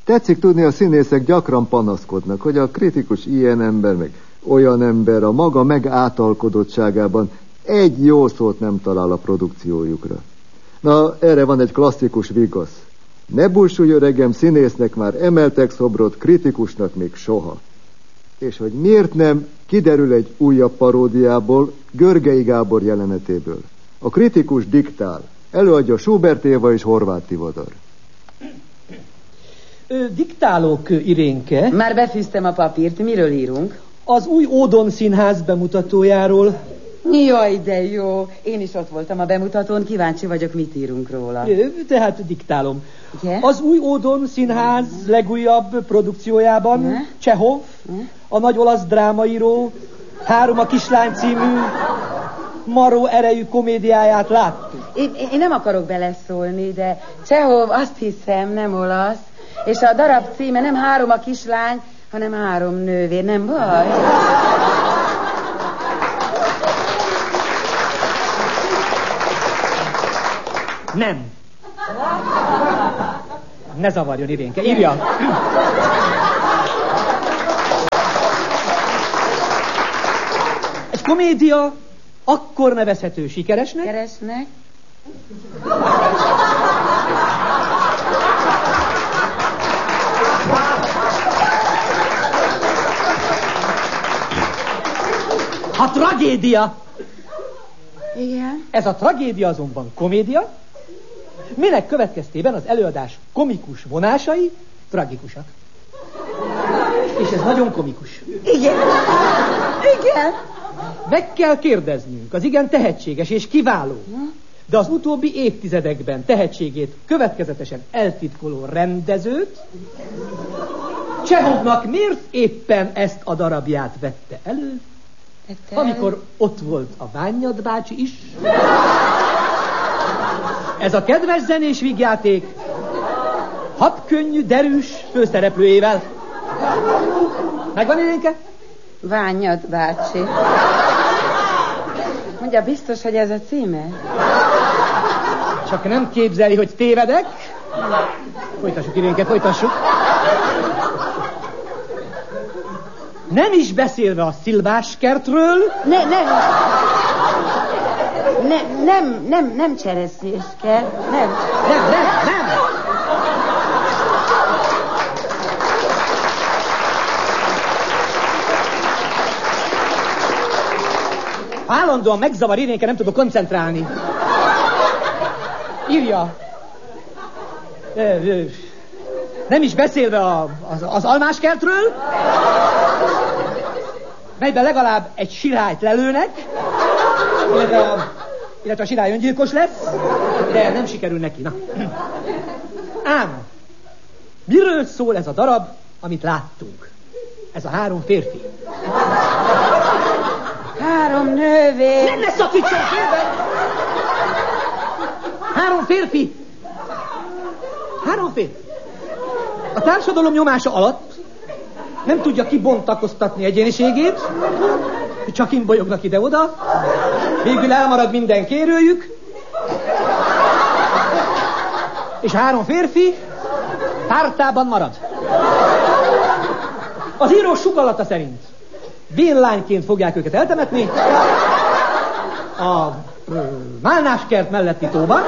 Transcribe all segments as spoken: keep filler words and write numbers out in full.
Tetszik tudni, a színészek gyakran panaszkodnak, hogy a kritikus ilyen ember, meg olyan ember a maga megátalkodottságában egy jó szót nem talál a produkciójukra. Na, erre van egy klasszikus vigasz. Ne búsulj, öregem, színésznek már emeltek szobrot, kritikusnak még soha. És hogy miért nem, kiderül egy újabb paródiából, Görgei Gábor jelenetéből. A kritikus diktál. Előadja Schubert Éva és Horváth Tivadar. Ö, diktálok, Irénke. Már befűztem a papírt, miről írunk? Az új Ódon Színház bemutatójáról. Jaj, de jó. Én is ott voltam a bemutatón, kíváncsi vagyok, mit írunk róla. Ö, tehát diktálom. Yeah? Az új Ódon Színház legújabb produkciójában yeah? Csehov, yeah? a nagy olasz drámaíró, Három a kislány című maró erejű komédiáját láttuk. Én, én nem akarok beleszólni, de Csehov azt hiszem nem olasz, és a darab címe nem Három a kislány, hanem Három nővér, nem baj? Nem. Ne zavarjon, Irénke, írja. Egy komédia akkor nevezhető sikeresnek. Keresnek. A tragédia. Igen. Ez a tragédia azonban komédia, minek következtében az előadás komikus vonásai tragikusak. És ez nagyon komikus. Igen. Igen. Meg kell kérdeznünk az igen tehetséges és kiváló, de az utóbbi évtizedekben tehetségét következetesen eltitkoló rendezőt, Csehovnak miért éppen ezt a darabját vette elő, Vette amikor ott volt a Ványad bácsi is. Ez a kedves zenés vígjáték habkönnyű, derűs főszereplőjével. Megvan, Irénke? Ványad bácsi. Mondja, biztos, hogy ez a címe? Csak nem képzeli, hogy tévedek. Folytassuk, Irénke, folytassuk. Nem is beszélve a Szilvás kertről. Ne, nem. Ne, nem, nem, nem cseresznyés kell. Nem. Nem, nem, nem. Állandóan megzavar, Irénke, nem tudok koncentrálni. Írja. Nem is beszélve a, az, az almáskertről, melyben legalább egy sirályt lelőnek, illetve a, illetve a sirály öngyilkos lesz, de nem sikerül neki. Na. Ám, miről szól ez a darab, amit láttunk? Ez a három férfi. Három nővér. Nem ne szakítson félben! Három férfi. Három férfi. A társadalom nyomása alatt nem tudja kibontakoztatni egyéniségét, csak imbolyognak ide-oda, végül elmarad minden kérőjük, és a három férfi pártában marad. Az író sukallata szerint vénlányként fogják őket eltemetni a Málnáskert melletti tóban,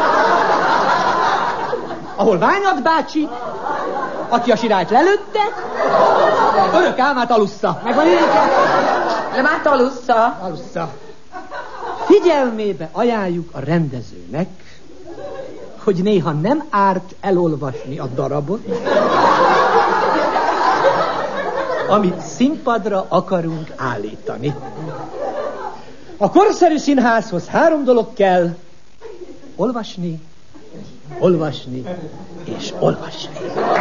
ahol Ványad bácsi, aki a sirályt lelőtte, örök álmát alussza. Megvan, Irénke? Nem át alussza. Alussza. Figyelmébe ajánljuk a rendezőnek, hogy néha nem árt elolvasni a darabot, amit színpadra akarunk állítani. A korszerű színházhoz három dolog kell: olvasni, olvasni és olvasni.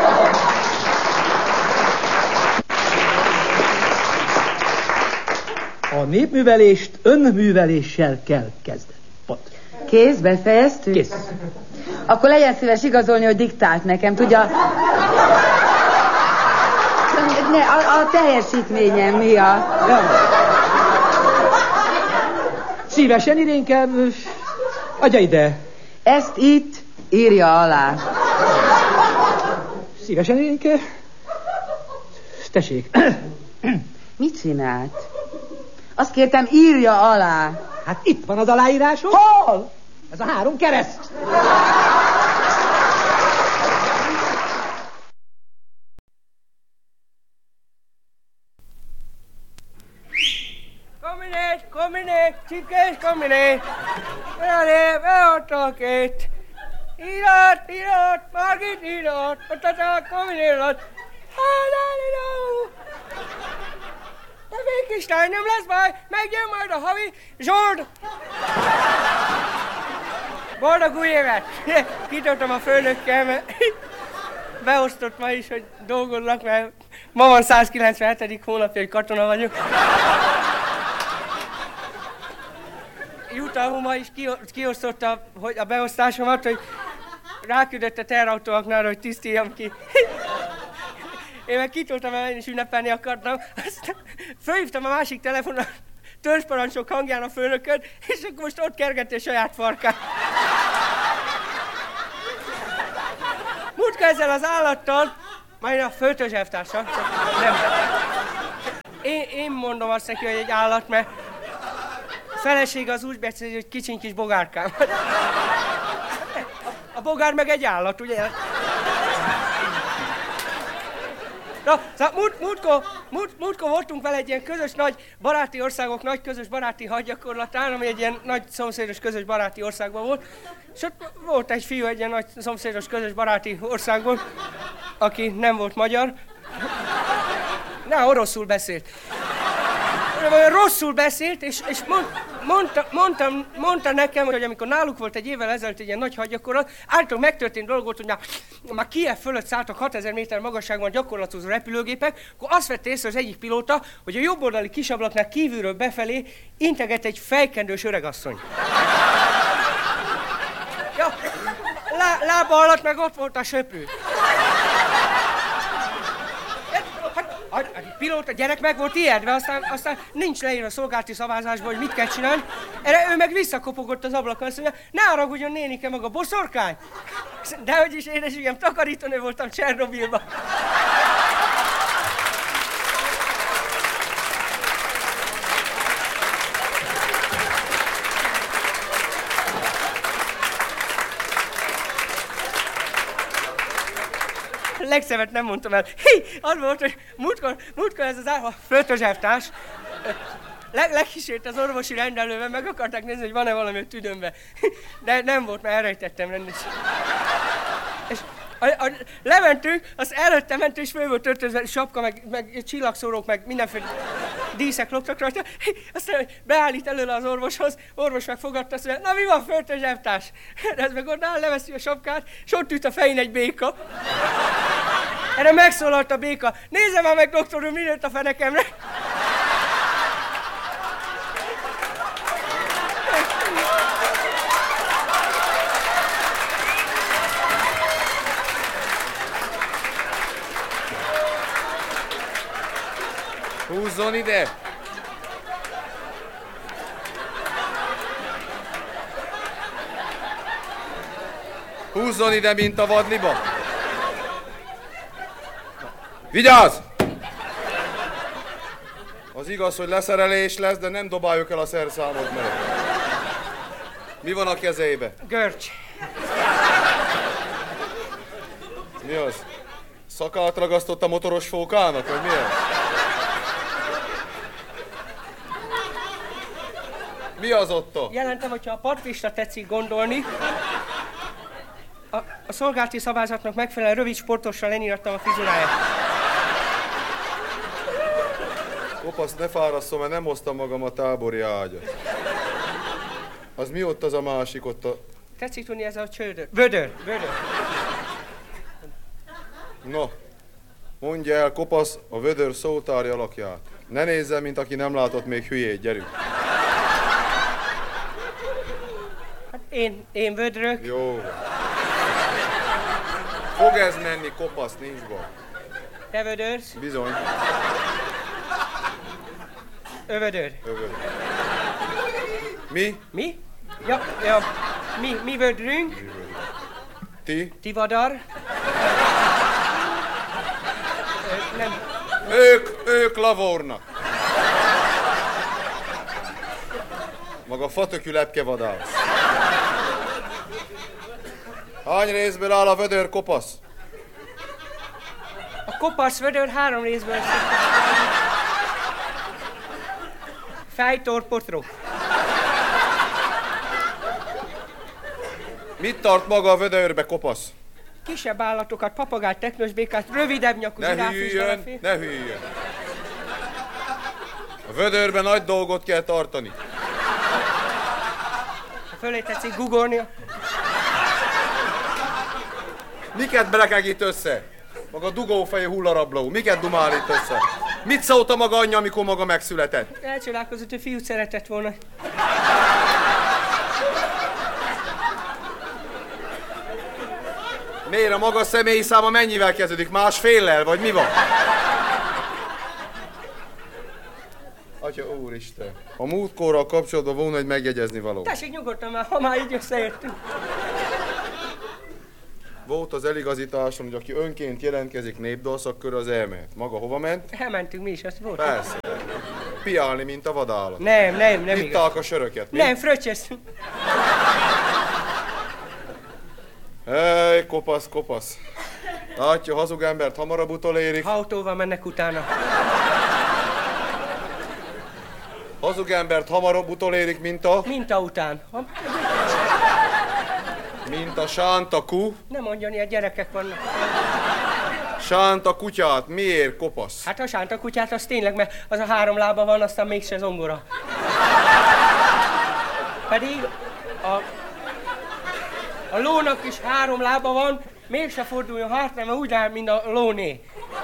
A népművelést önműveléssel kell kezdeni. Pont. Kész, befejeztük? Kész. Akkor legyen szíves igazolni, hogy diktált nekem, tudja... Ne, a, a teljesítményem mi a... Jó. Szívesen, Irénke, adja ide. Ezt itt írja alá. Szívesen énke. Tessék. Mit csinált? Azt kértem, írja alá. Hát itt van az aláírásom. Hol? Ez a három kereszt. Kominé, kominé, csipkés kominé. Elé, beadtak itt. Irat, irat, Margit irat. Ottatak kominélat. Háláliló. De még kislány, nem lesz baj, megjön majd a havi Zsold. Boldog új évet! Kitöltöm a főnökkel, mert beosztott ma is, hogy dolgoznak, mert ma van százkilencvenhetedik hónapja, hogy katona vagyok. Jutta Huma is kiosztotta hogy a beosztásomat, hogy ráküldött a teherautóaknál, hogy tisztíjam ki. Én meg kitoltam el, én is ünnepelni akartam. Aztán fölhívtam a másik telefonon, a törzsparancsok hangján a főnököt, és akkor most ott kergeti saját farkát. Mutka ezzel az állattal, majd a főtörzselvtársa, nem. Én, én mondom azt neki, hogy egy állat, mert a felesége az úgy beszél, hogy kicsiny kis bogárkám. A bogár meg egy állat, ugye? Na, szóval múlt, múltkor, múlt, múltkor voltunk vele egy ilyen közös nagy baráti országok, nagy közös baráti hadgyakorlatán, ami egy ilyen nagy szomszédos közös baráti országban volt. És ott volt egy fiú egy ilyen nagy szomszédos közös baráti országból, aki nem volt magyar. Na, oroszul beszélt. Rosszul beszélt, és, és mond, mondta, mondta, mondta nekem, hogy amikor náluk volt egy évvel ezelőtt egy ilyen nagy hadgyakorlat, általában megtörtént dolog volt, hogy már, már Kijev fölött szálltak hatezer méter magasságban gyakorlatozó repülőgépek, akkor azt vette észre az egyik pilóta, hogy a jobboldali kisablaknál kívülről befelé integet egy fejkendős öregasszony. Ja, lá, lába alatt meg ott volt a söprű. A, a pilóta gyerek meg volt ijedve, aztán, aztán nincs leírva a szolgálati szabályzásból, hogy mit kell csinálni. Erre ő meg visszakopogott az ablakon, azt mondja, ne haragudjon nénike maga boszorkány. Dehogy is édességem, takarítónő voltam Csernobilban. Legszebbet nem mondtam el. Hi, az volt, hogy múltkor, múltkor ez az a főtörzselvtárs le, lekísért az orvosi rendelőben, meg akarták nézni, hogy van-e valami a tüdőmben. De nem volt, mert elrejtettem rendesen. És a, a, lementünk, az előtte mentünk, és föl volt törtözve, sapka, meg, meg csillagszórók, meg mindenféle díszek loptak rajta. Aztán beállít előle az orvoshoz, orvos megfogadta, azt mondja, na mi van, főtörzselvtárs? Ez meg ott áll, leveszi a sapkát, és ott üt a fején egy béka. Erre megszólalt a béka, nézze már meg, doktor úr, mi nőtt a fenekemre? Húzzon ide! Húzzon ide, mint a vadliba! Vigyázz! Az igaz, hogy leszerelés lesz, de nem dobáljuk el a szerszámot meg. Mi van a kezébe? Görcs. Mi az? Szakát ragasztott a motoros fókának, vagy milyen? Mi az ott? Jelentem, hogyha a partvista tetszik gondolni, a, a szolgálati szabályzatnak megfelelően rövid sportossal lenírattam a frizuráját. Kopasz, ne fárasszom, mert nem hoztam magam a tábori ágyat. Az mi ott az a másik ott a... Tetszik tudni ez a csődör? Vödör, vödör. No, mondja el, Kopasz, a vödör szótári alakját. Ne nézzen, mint aki nem látott még hülyét, gyerünk. Hát én, én vödrök. Jó. Fog ez menni, Kopasz, nincs baj. Te vödörsz? Bizony. Övödör. Övödör. Mi? Mi? Ja, ja. Mi, mi vödrünk? Ti? Ti vadar. Ők, ők lavornak. Maga fatökű lepkevadász. Hány részből áll a vödör kopasz? A kopasz vödör három részből. Fejtor, potrok. Mit tart maga a vödörbe kopasz? Kisebb állatokat, papagájt, teknősbékát, rövidebb nyakú Ne zsiráf és hűljön, delfin. ne hűljön. A vödörben nagy dolgot kell tartani. Ha fölé tetszik googolnia. Miket brekegít össze? Maga dugófejű hullarabló. Miket dumál itt össze? Mit szólt a maga anyja, amikor maga megszületett? Elcsodálkozott, hogy fiút szeretett volna. Miért a maga személyi száma mennyivel kezdődik? Másféllel, vagy mi van? Atya úristen, a múltkorral kapcsolatban volna egy megjegyezni való. Tessék nyugodtan már, ha már így összeértünk. Volt az eligazításon, hogy aki önként jelentkezik népdalszakkör, az elmehet. Maga hova ment? Elmentünk mi is, azt volt. Persze. Piálni, mint a vadállat. Nem, nem, nem igaz. Itták a söröket, mi? Nem, fröccsöztünk. Hely, kopasz, kopasz. Látja, hazug embert hamarabb utolérik. Ha autóval mennek utána. Hazug embert hamarabb utolérik, mint a... Minta után. Ha... Mint a sánta ku. Nem mondjon, ilyen gyerekek vannak. Sánta kutyát. Miért kopasz? Hát a sánta kutyát az tényleg, mert az a három lába van, aztán mégse zongora. Pedig a, a lónak is három lába van, mégse forduljon hátra, mert úgy áll, mint a lóné.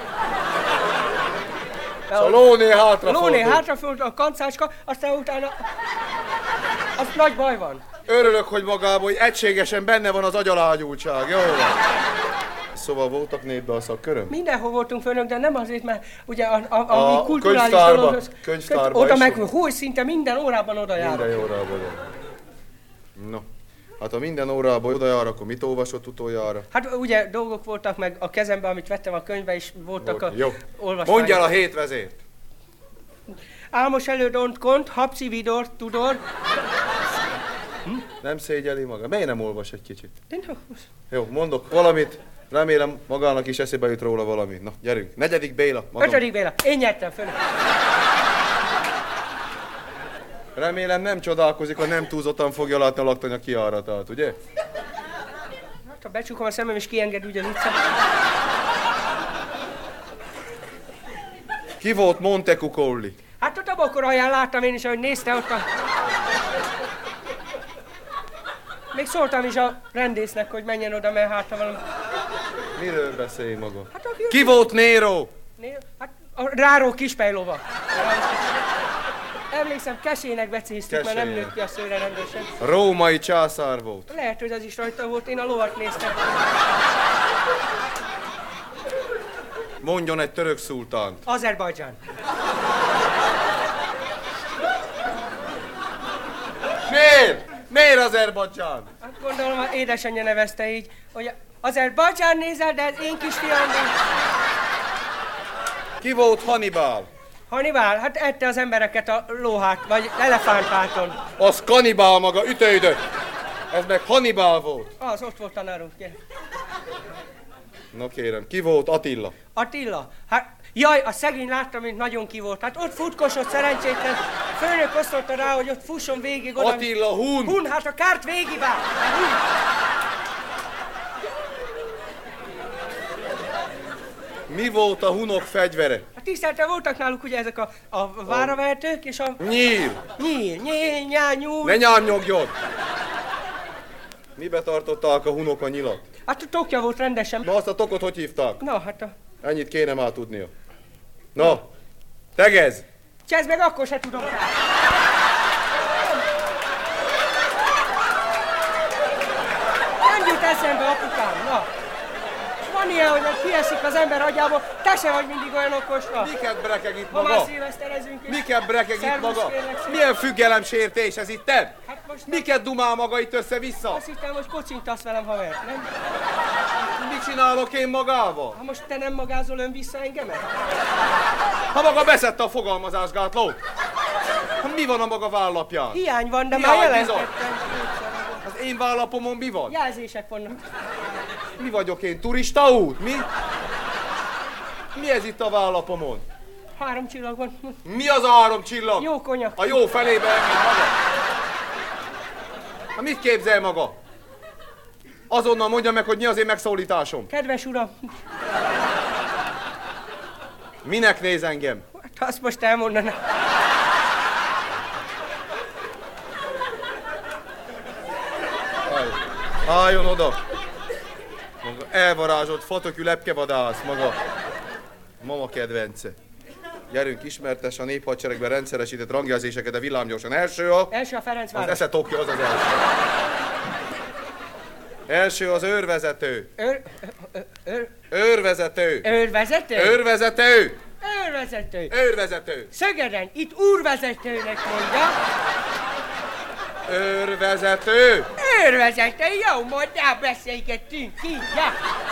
A lóné hátra A lóné fordul. hátra fordul, a kancácska, aztán utána... Az nagy baj van. Örülök, hogy magában, hogy egységesen benne van az agyalágyultság. Jó van. Szóval voltak népdalszakkörön? Mindenhol voltunk főnök, de nem azért, mert ugye a, a, a, A mi kulturális könyvtárba, dologhoz... könyvtárba Oda is meg, volt? hogy szinte minden órában oda jár. Minden órában. No, hát ha minden órában oda jár, akkor mit olvasott utoljára? Hát ugye dolgok voltak, meg a kezemben, amit vettem a könyvbe, és voltak Volt. a Jó. olvasmányok. Mondj el a hét vezért. Álmos elődont kont, hapci vidor, tudor. Nem szégyeli maga. Miért nem olvas egy kicsit? Tényleg? Jó, mondok valamit. Remélem magának is eszébe jut róla valami. Na, gyerünk. Negyedik Béla. Magam. Ötödik Béla. Én nyertem föl. Remélem nem csodálkozik, ha nem túlzottan fogja látni a laktanya kiáratát, ugye? Hát, ha becsukom a szemem és kienged úgy az utcán. Ki volt Montecuccoli? Hát ott a bokor alján láttam én is, ahogy nézte ott a... Még szóltam is a rendésznek, hogy menjen oda, mert hát ha valami... Miről beszél maga? Hát aki... Ki volt Nero? Né... Hát a ráró kispejlova. Emlékszem, kesének becéztük, mert nem Kesélynek. nőtt ki a szőre rendesen. Római császár volt. Lehet, hogy az is rajta volt, én a lovat néztem. Mondjon egy török szultánt. Azerbajdzsán. Miért? Miért Azerbajdzsán? Hát gondolom, az édesanyja nevezte így, hogy Azerbajdzsán nézel, de az én kisfiam. Ki volt Hannibal? Hannibal, hát ette az embereket a lóhát, vagy elefántháton. Az kannibál maga, ütőidő. Ez meg Hannibal volt. Az, ott volt tanárunk, gyere. Na kérem, ki volt Attila? Attila, hát jaj, a szegény láttam, mint nagyon ki volt. Hát ott futkosott szerencsétlen. Főnök osztotta rá, hogy ott fusson végig oda. Attila Hun. Hun, hát a kárt végigvág. Hun. Mi volt a hunok fegyvere? Hát tisztelte voltak náluk ugye ezek a, a váravertők és a... Nyír. Nyíl, nyíl, nyál, nyúl. Ne nyárnyogjon! Mibe tartották a hunok a nyilat? Hát a tokja volt rendesen. Na azt a tokot hogy hívták? Na, hát a... Ennyit kéne már tudnia. Na, tegezz! Csezd meg, akkor se tudom. Nem jut eszembe, apukám, na. Van ilyen, hogy kiesik az ember agyából, te se vagy mindig olyan okos, na. Miket brekeg itt Ma már maga? szilveszterezünk is. Miket brekeg itt Szervusz, maga? kérlek szépen. Milyen függelemsértés ez itt? Hát most Miket dumál maga itt össze-vissza? azt hittem, hogy kocintasz velem, haver, nem? mit csinálok én magával? Ha most te nem magázol ön vissza engemet? Ha maga beszedte a fogalmazásgátlót. Mi van a maga vállapján? Hiány van, de Hiány már bizony. jelentettem. Az én vállapomon mi van? Jelzések vannak. Mi vagyok én? Turista út? Mi? Mi ez itt a vállapomon? Három csillag van. Mi az a három csillag? Jó konyak. A jó felébe elmegy maga. Na mit képzel maga? Azonnal mondja meg, hogy mi az én megszólításom. Kedves uram, Minek néz engem? hát azt most elmondaná. Álljon oda! Maga elvarázsolt fatokű lepkevadász, maga. Mama kedvence. Gyerünk, ismertess a néphadseregben rendszeresített rangjelzéseket, de villámgyorsan. Első a... Első a Az Ferencváros. eszetokja, az az első. Első az őrvezető. Őr... Őr... Őr... Őrvezető. Őrvezető? Őrvezető. Őrvezető. Őrvezető. Szögeden, itt úrvezetőnek mondja. Őrvezető. Őrvezető, jó, majd beszélgettünk ki, ja.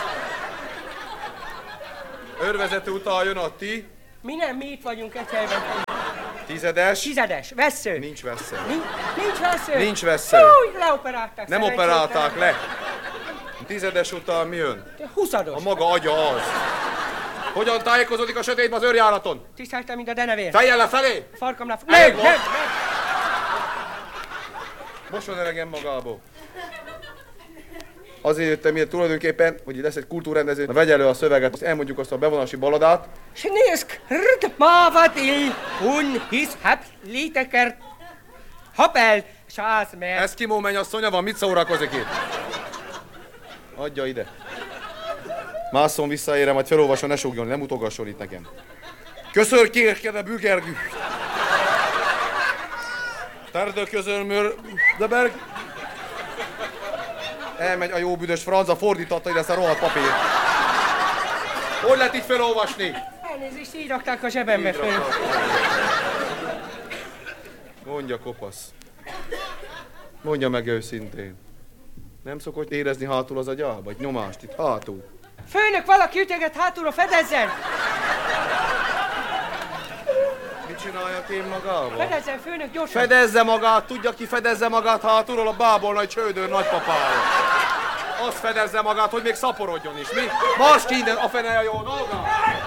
Őrvezető után jön a ti. Mi nem, mi itt vagyunk egy helyben. Tizedes. Tizedes, vesző. Nincs vesző. Nincs, nincs vesző. Nincs vesző. Fúj, leoperálták. Nem szerencsétlen. operálták le. Tizedes után mi jön? Huszados. A maga agya az. Hogyan tájékozódik a sötétben az őrjáraton? Tiszteltem, mint a denevér. Fejjel lefelé! Farkam le... Elég Nem, volt. nem, nem. Mosson elegem magából. Azért jöttem ide tulajdonképpen, hogy itt lesz egy kultúrrendező. Na, vegye elő a szöveget, azt elmondjuk azt a bevonási baladát. Snészk, rd, mávat il, un, hisz, hap, lítekert, hapel, sász, mert... Eszkimó mennyasszonya van, mit szórakozik itt? Adja ide. Másszon vissza érem, majd felolvason, ne sugjon, nem utogasson itt nekem. Köször kérkede bügergű. Terdő közölmör, de berg. Elmegy a jó büdös franca, fordította ide ezt a rohadt papírt. Hogy lehet így felolvasni? Elnézést, így rakták a zsebembe föl. Mondja, kopasz. Mondja meg őszintén. Nem szokott érezni hátul az agyába? Egy nyomást itt hátul. Főnök, valaki ütöget hátulra, fedezzen! Mit csináljak én magával? Fedezzen, főnök, gyorsan! Fedezze magát, tudja ki fedezze magát hátulról a bából nagy csődőr nagypapája. Azt fedezze magát, hogy még szaporodjon is, mi? Mars ki innen, a fene a jó dolga!